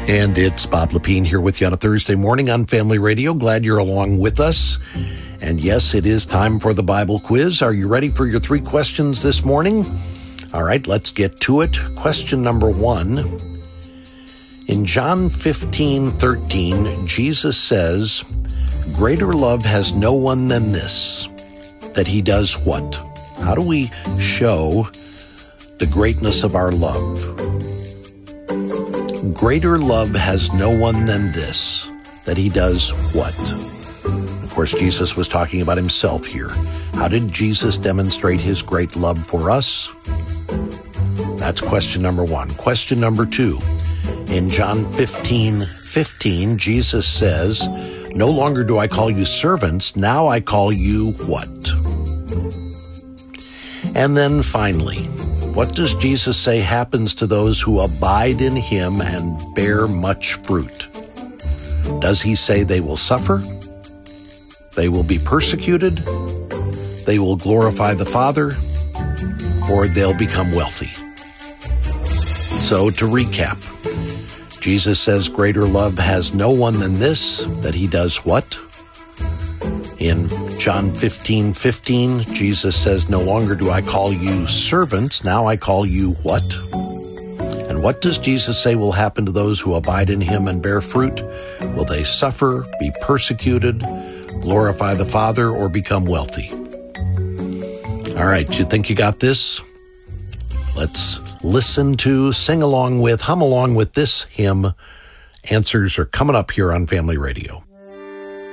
And it's Bob Lepine here with you on a Thursday morning on Family Radio. Glad you're along with us. And yes, it is time for the Bible quiz. Are you ready for your 3 questions this morning? All right, let's get to it. Question number 1. In John 15:13, Jesus says, "Greater love has no one than this, that he does what?" How do we show the greatness of our love? Greater love has no one than this, that he does what? Of course, Jesus was talking about himself here. How did Jesus demonstrate his great love for us? That's question number 1. Question number 2. In John 15:15, Jesus says, "No longer do I call you servants, now I call you" what? And then finally, what does Jesus say happens to those who abide in him and bear much fruit? Does he say they will suffer? They will be persecuted? They will glorify the Father? Or they'll become wealthy? So to recap, Jesus says greater love has no one than this, that he does what? In John 15:15, Jesus says, "No longer do I call you servants, now I call you" what? And what does Jesus say will happen to those who abide in him and bear fruit? Will they suffer, be persecuted, glorify the Father, or become wealthy? All right, you think you got this? Let's listen to, sing along with, hum along with this hymn. Answers are coming up here on Family Radio.